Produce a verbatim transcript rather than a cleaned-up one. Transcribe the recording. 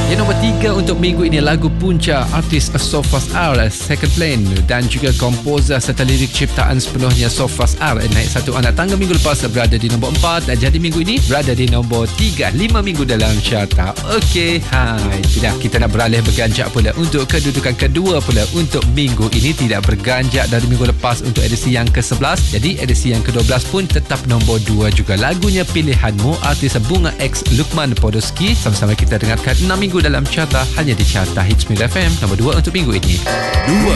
Yang nombor tiga untuk minggu ini lagu punca artis So Fast R, Second Plane, dan juga komposer serta lirik ciptaan sepenuhnya So Fast R naik satu anak tangga minggu lepas berada di nombor empat, dan jadi minggu ini berada di nombor tiga, lima minggu dalam carta. Okey, hai, tidak, kita nak beralih berganjak pula untuk kedudukan kedua pula untuk minggu ini, tidak berganjak dari minggu lepas untuk edisi yang ke sebelas. Jadi edisi yang ke dua belas pun tetap nombor dua juga. Lagunya pilihanmu, artis Bunga X Lukman Podoski. Sama-sama kita dengarkan enam minggu dalam carta hanya di Carta Hits Mira F M nombor dua untuk minggu ini. Dua.